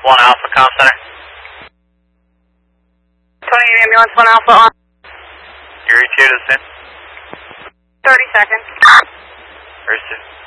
1 Alpha, Comm Center. 28 Ambulance, 1 Alpha on. You reach here to the 30 seconds. Very soon.